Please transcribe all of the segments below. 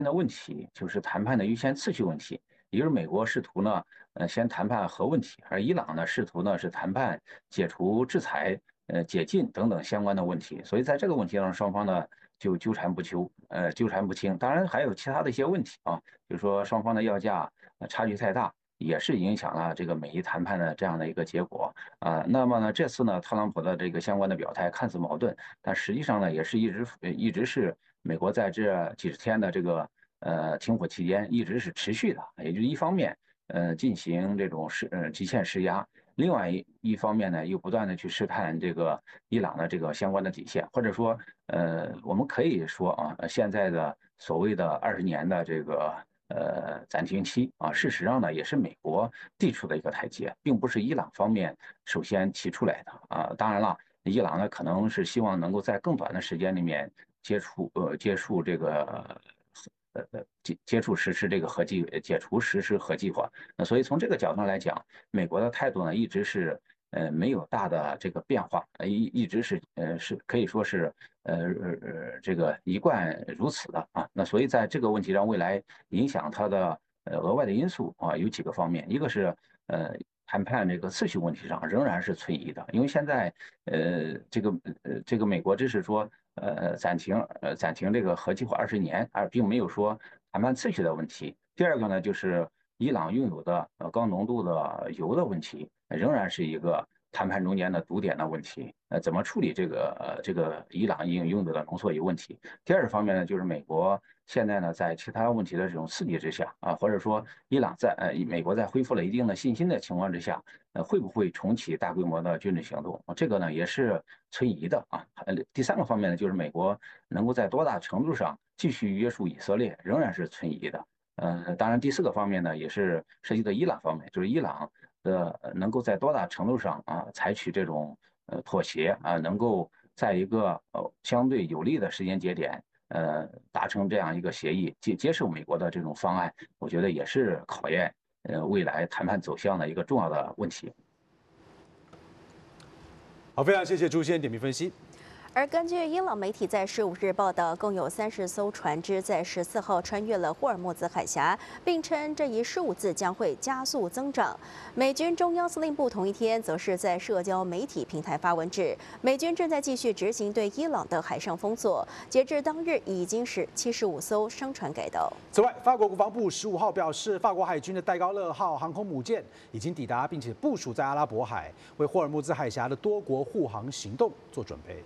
的问题就是谈判的优先次序问题，也就是美国试图呢，先谈判核问题，而伊朗呢试图呢是谈判解除制裁、解禁等等相关的问题。所以在这个问题上，双方呢就纠缠不休，纠缠不清。当然还有其他的一些问题啊，比如说双方的要价差距太大，也是影响了这个美伊谈判的这样的一个结果啊。那么呢，这次呢，特朗普的这个相关的表态看似矛盾，但实际上呢，也是一直是美国在这几十天的这个停火期间一直是持续的，也就是一方面进行这种极限施压，另外一方面呢又不断的去试探这个伊朗的这个相关的底线，或者说我们可以说啊，现在的所谓的20年的这个暂停期啊，事实上呢也是美国递出的一个台阶，并不是伊朗方面首先提出来的啊。当然了，伊朗呢可能是希望能够在更短的时间里面结束这个接触实施这个解除实施核计划。那所以从这个角度上来讲，美国的态度呢一直是没有大的这个变化，一直是可以说是这个一贯如此的啊。那所以在这个问题上，未来影响它的额外的因素啊有几个方面，一个是呃。谈判这个次序问题上仍然是存疑的，因为现在这个美国只是说暂停这个核计划20年，而并没有说谈判次序的问题。第二个呢，就是伊朗拥有的高浓度的铀的问题，仍然是一个谈判中间的堵点的问题。怎么处理这个伊朗拥有的浓缩铀问题？第二方面呢，就是美国现在呢在其他问题的这种刺激之下啊，或者说伊朗美国在恢复了一定的信心的情况之下，会不会重启大规模的军事行动？这个呢也是存疑的啊。第三个方面呢，就是美国能够在多大程度上继续约束以色列，仍然是存疑的。当然第四个方面呢，也是涉及到伊朗方面，就是伊朗的能够在多大程度上啊采取这种妥协啊，能够在一个相对有利的时间节点达成这样一个协议，接受美国的这种方案，我觉得也是考验未来谈判走向的一个重要的问题。 好，非常谢谢朱先点评分析。 而根据伊朗媒体在15日报道，共有30艘船只在14号穿越了霍尔木兹海峡，并称这一数字将会加速增长。美军中央司令部同一天则是在社交媒体平台发文指，美军正在继续执行对伊朗的海上封锁，截至当日已经使75艘商船改道。 此外，法国国防部15号表示，法国海军的戴高乐号航空母舰已经抵达，并且部署在阿拉伯海，为霍尔木兹海峡的多国护航行动做准备。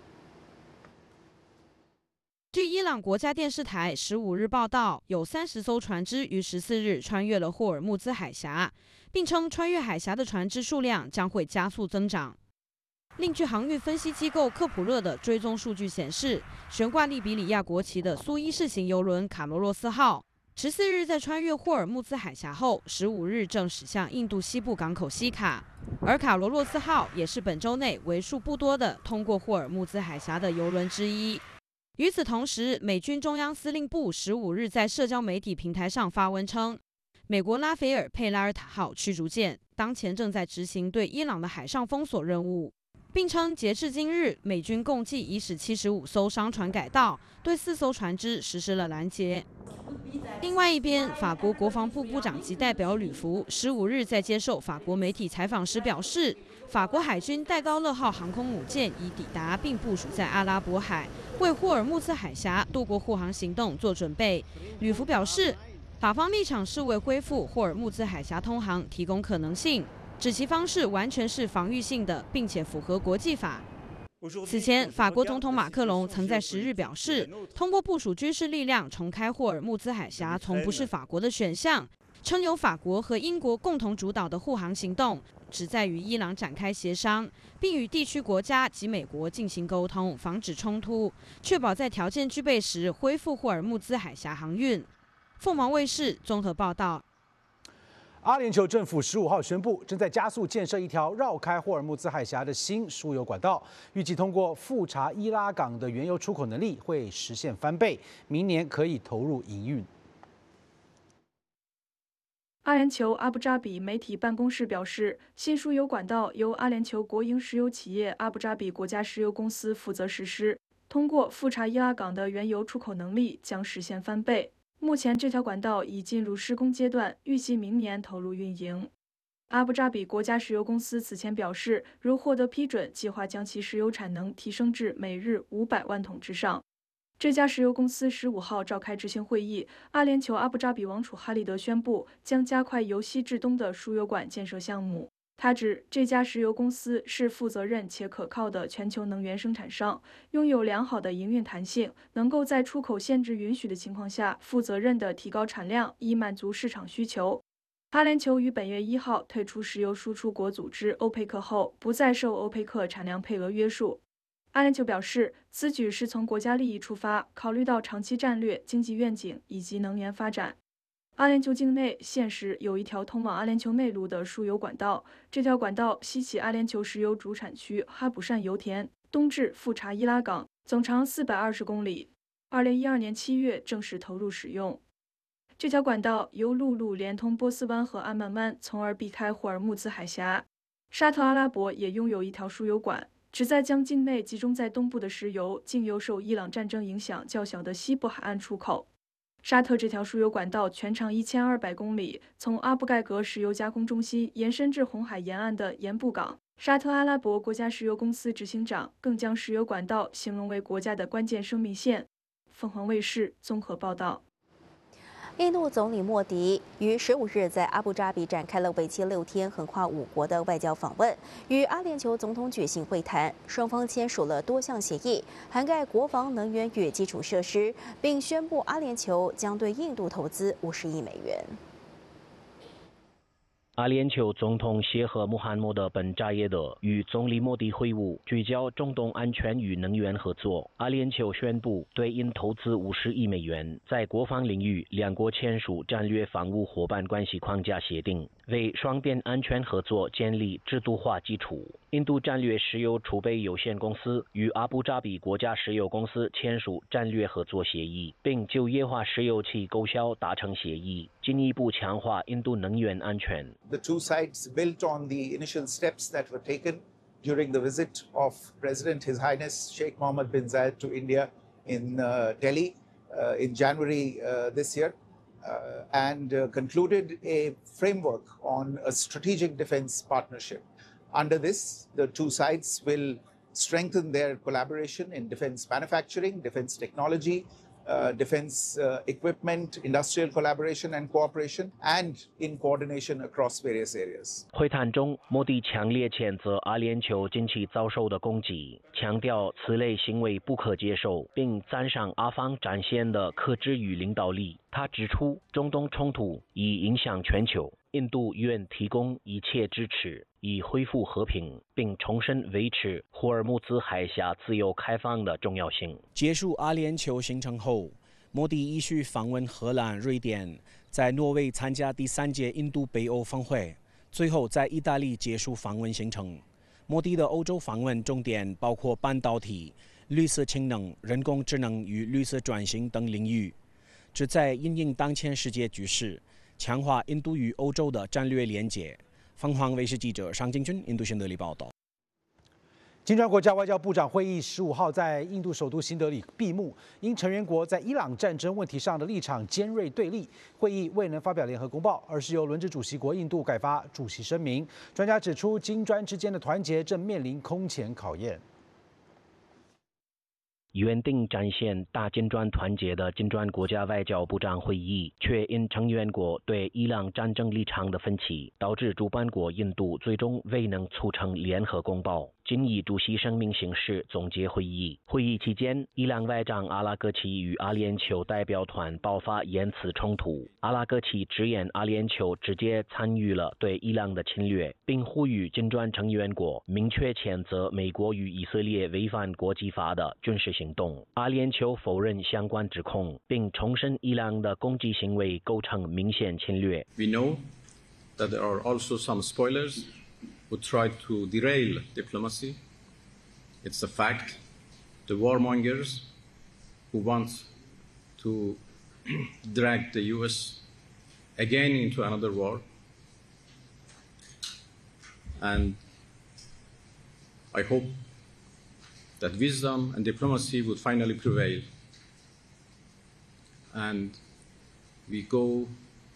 据伊朗国家电视台15日报道，有30艘船只于14日穿越了霍尔木兹海峡，并称穿越海峡的船只数量将会加速增长。另据航运分析机构科普勒的追踪数据显示，悬挂利比里亚国旗的苏伊士型邮轮卡罗洛斯号14日在穿越霍尔木兹海峡后，15日正驶向印度西部港口西卡，而卡罗洛斯号也是本周内为数不多的通过霍尔木兹海峡的邮轮之一。与此同时，美军中央司令部15日在社交媒体平台上发文称，美国拉斐尔·佩拉尔塔号驱逐舰当前正在执行对伊朗的海上封锁任务，并称截至今日，美军共计已使75艘商船改道，对4艘船只实施了拦截。另外一边，法国国防部部长级代表吕福15日在接受法国媒体采访时表示，法国海军戴高乐号航空母舰已抵达并部署在阿拉伯海，为霍尔木兹海峡多国护航行动做准备。吕福表示，法方立场是为恢复霍尔木兹海峡通航提供可能性，指其方式完全是防御性的，并且符合国际法。此前，法国总统马克龙曾在10日表示，通过部署军事力量重开霍尔木兹海峡从不是法国的选项，称由法国和英国共同主导的护航行动旨在与伊朗展开协商，并与地区国家及美国进行沟通，防止冲突，确保在条件具备时恢复霍尔木兹海峡航运。凤凰卫视综合报道。 阿联酋政府15号宣布，正在加速建设一条绕开霍尔木兹海峡的新输油管道，预计通过富查伊拉港的原油出口能力会实现翻倍，明年可以投入营运。 阿联酋阿布扎比媒体办公室表示，新输油管道由阿联酋国营石油企业阿布扎比国家石油公司负责实施，通过富查伊拉港的原油出口能力将实现翻倍。 目前这条管道已进入施工阶段，预计明年投入运营。阿布扎比国家石油公司此前表示，如获得批准，计划将其石油产能提升至每日500万桶之上。这家石油公司15号召开执行会议，阿联酋阿布扎比王储哈利德宣布将加快由西至东的输油管建设项目。他指这家石油公司是负责任且可靠的全球能源生产商，拥有良好的营运弹性，能够在出口限制允许的情况下，负责任地提高产量，以满足市场需求。阿联酋于本月1号退出石油输出国组织欧佩克后，不再受欧佩克产量配额约束。阿联酋表示，此举是从国家利益出发，考虑到长期战略、经济愿景以及能源发展。阿联酋境内现时有一条通往阿联酋内陆的输油管道，这条管道西起阿联酋石油主产区哈卜善油田，东至富查伊拉港，总长420公里。2012年7月正式投入使用。这条管道由陆路连通波斯湾和安曼湾，从而避开霍尔木兹海峡。沙特阿拉伯也拥有一条输油管，旨在将境内集中在东部的石油经由受伊朗战争影响较小的西部海岸出口。沙特这条输油管道全长1200公里，从阿布盖格石油加工中心延伸至红海沿岸的盐布港。沙特阿拉伯国家石油公司执行长更将石油管道形容为国家的关键生命线。凤凰卫视综合报道。 印度总理莫迪于15日在阿布扎比展开了为期6天、横跨5国的外交访问，与阿联酋总统举行会谈，双方签署了多项协议，涵盖国防、能源与基础设施，并宣布阿联酋将对印度投资50亿美元。 阿联酋总统谢赫穆罕默德本扎耶德与总理莫迪会晤，聚焦中东安全与能源合作。阿联酋宣布对印投资50亿美元，在国防领域，两国签署战略防务伙伴关系框架协定，为双边安全合作建立制度化基础。印度战略石油储备有限公司与阿布扎比国家石油公司签署战略合作协议，并就液化石油气购销达成协议，进一步强化印度能源安全。 The two sides built on the initial steps that were taken during the visit of President His Highness Sheikh Mohammed bin Zayed to India in Delhi in January this year and concluded a framework on a strategic defense partnership. Under this, the two sides will strengthen their collaboration in defense manufacturing, defense technology, defense equipment, industrial collaboration and cooperation, and in coordination across various areas. 会谈中，莫迪强烈谴责阿联酋近期遭受的攻击，强调此类行为不可接受，并赞赏阿方展现的克制与领导力。他指出，中东冲突已影响全球，印度愿提供一切支持，以恢复和平，并重申维持霍尔木兹海峡自由开放的重要性。 结束阿联酋行程后，莫迪依序访问荷兰、瑞典，在挪威参加第3届印度北欧峰会，最后在意大利结束访问行程。莫迪的欧洲访问重点包括半导体、绿色氢能、人工智能与绿色转型等领域，旨在因应当前世界局势，强化印度与欧洲的战略连结。凤凰卫视记者尚金军印度新德里报道。 金砖国家外交部长会议15号在印度首都新德里闭幕，因成员国在伊朗战争问题上的立场尖锐对立，会议未能发表联合公报，而是由轮值主席国印度改发主席声明。专家指出，金砖之间的团结正面临空前考验。 原定展现大金砖团结的金砖国家外交部长会议，却因成员国对伊朗战争立场的分歧，导致主办国印度最终未能促成联合公报。仅以主席声明形式总结会议。会议期间，伊朗外长阿拉戈齐与阿联酋代表团爆发言辞冲突。阿拉戈齐直言阿联酋直接参与了对伊朗的侵略，并呼吁金砖成员国明确谴责美国与以色列违反国际法的军事行动。阿联酋否认相关指控，并重申伊朗的攻击行为构成明显侵略。 We know that there are also some spoilers who try to derail diplomacy. It's a fact. The warmongers who want to drag the US again into another war. And I hope that wisdom and diplomacy would finally prevail. And we go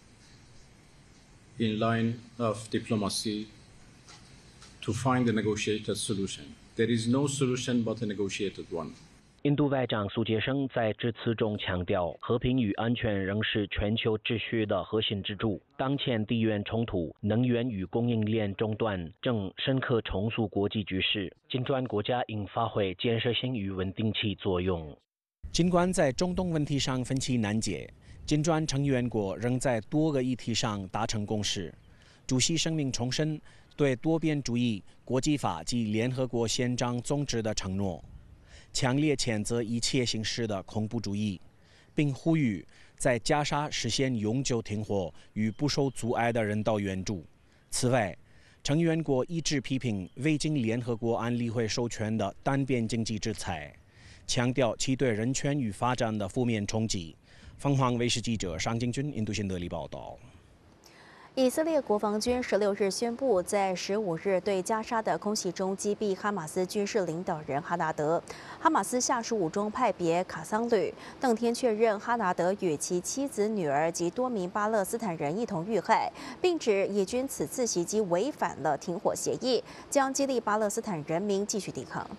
in line of diplomacy to find a negotiated solution. There is no solution but a negotiated one. 印度外长苏杰生在致辞中强调，和平与安全仍是全球秩序的核心支柱。当前地缘冲突、能源与供应链中断正深刻重塑国际局势，金砖国家应发挥建设性与稳定器作用。 尽管在中东问题上分歧难解，金砖成员国仍在多个议题上达成共识。主席声明重申对多边主义、国际法及联合国宪章宗旨的承诺。强烈谴责一切形式的恐怖主义，并呼吁在加沙实现永久停火与不受阻碍的人道援助。此外，成员国一致批评未经联合国安理会授权的单边经济制裁，强调其对人权与发展的负面冲击。凤凰卫视记者尚敬军印度新德里报道。 以色列国防军16日宣布，在15日对加沙的空袭中击毙哈马斯军事领导人哈达德。哈马斯下属武装派别卡桑旅当天确认，哈达德与其妻子、女儿及多名巴勒斯坦人一同遇害，并指以军此次袭击违反了停火协议，将激励巴勒斯坦人民继续抵抗。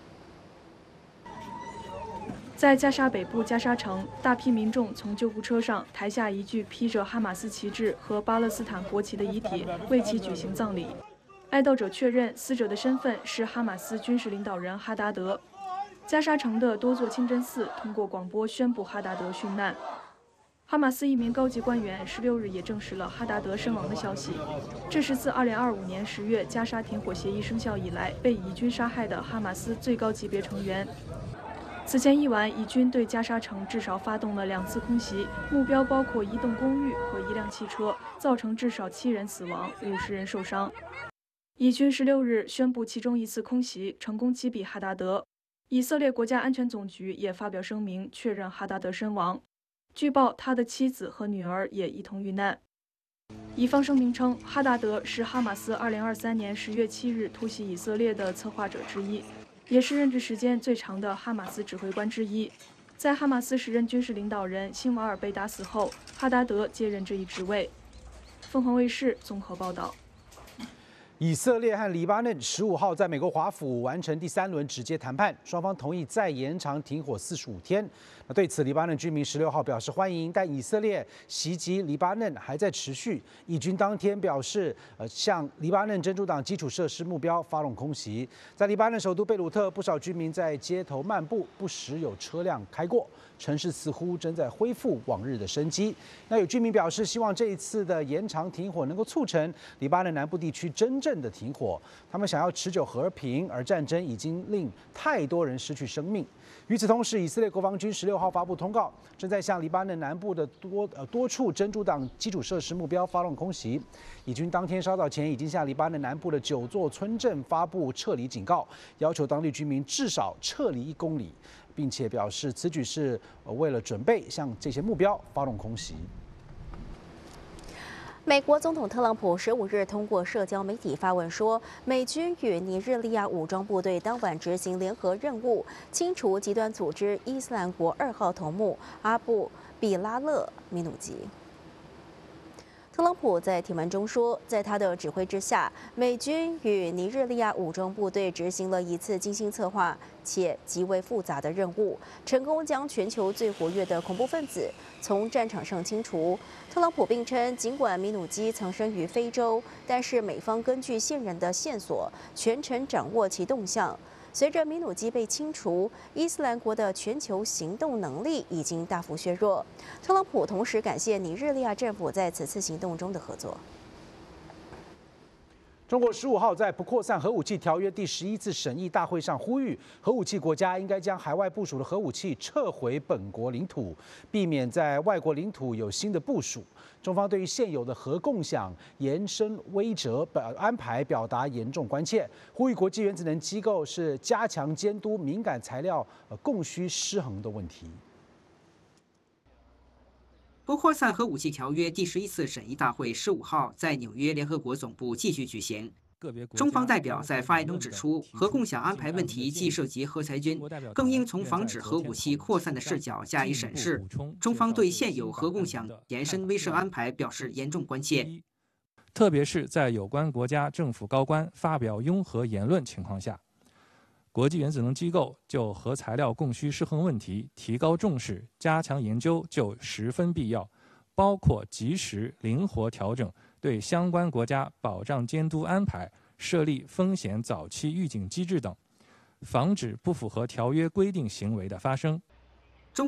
在加沙北部加沙城，大批民众从救护车上抬下一具披着哈马斯旗帜和巴勒斯坦国旗的遗体，为其举行葬礼。哀悼者确认死者的身份是哈马斯军事领导人哈达德。加沙城的多座清真寺通过广播宣布哈达德殉难。哈马斯一名高级官员16日也证实了哈达德身亡的消息。这是自2025年10月加沙停火协议生效以来被以军杀害的哈马斯最高级别成员。此前一晚，以军对加沙城至少发动了2次空袭，目标包括一栋公寓和一辆汽车，造成至少7人死亡，50人受伤。以军16日宣布其中一次空袭成功击毙哈达德。以色列国家安全总局也发表声明，确认哈达德身亡。据报，他的妻子和女儿也一同遇难。以方声明称，哈达德是哈马斯2023年10月7日突袭以色列的策划者之一。也是任职时间最长的哈马斯指挥官之一。在哈马斯时任军事领导人辛瓦尔被打死后，哈达德接任这一职位。凤凰卫视综合报道。 以色列和黎巴嫩15号在美国华府完成第3轮直接谈判，双方同意再延长停火45天。对此，黎巴嫩居民16号表示欢迎，但以色列袭击黎巴嫩还在持续。以军当天表示，向黎巴嫩真主党基础设施目标发动空袭。在黎巴嫩首都贝鲁特，不少居民在街头漫步，不时有车辆开过，城市似乎正在恢复往日的生机。那有居民表示，希望这一次的延长停火能够促成黎巴嫩南部地区真正的停火。他们想要持久和平，而战争已经令太多人失去生命。与此同时，以色列国防军16号发布通告，正在向黎巴嫩南部的多处真主党基础设施目标发动空袭。以军当天稍早前已经向黎巴嫩南部的9座村镇发布撤离警告，要求当地居民至少撤离1公里，并且表示此举是为了准备向这些目标发动空袭。 美国总统特朗普15日通过社交媒体发文说，美军与尼日利亚武装部队当晚执行联合任务，清除极端组织伊斯兰国2号头目阿布比拉勒米努吉。特朗普在帖文中说，在他的指挥之下，美军与尼日利亚武装部队执行了一次精心策划且极为复杂的任务，成功将全球最活跃的恐怖分子从战场上清除。特朗普并称，尽管米努基藏身于非洲，但是美方根据现人的线索，全程掌握其动向。随着米努基被清除，伊斯兰国的全球行动能力已经大幅削弱。特朗普同时感谢尼日利亚政府在此次行动中的合作。 中国15号在不扩散核武器条约第11次审议大会上呼吁，核武器国家应该将海外部署的核武器撤回本国领土，避免在外国领土有新的部署。中方对于现有的核共享延伸威慑安排表达严重关切，呼吁国际原子能机构是加强监督敏感材料供需失衡的问题。 不扩散核武器条约第11次审议大会15号在纽约联合国总部继续举行。 中方代表在发言中指出，核共享安排问题既涉及核裁军，更应从防止核武器扩散的视角加以审视。中方对现有核共享延伸威慑安排表示严重关切， 特别是在有关国家政府高官发表拥核言论情况下，国际原子能机构就核材料供需失衡问题提高重视、加强研究就十分必要，包括及时灵活调整对相关国家保障监督安排，设立风险早期预警机制等，防止不符合条约规定行为的发生。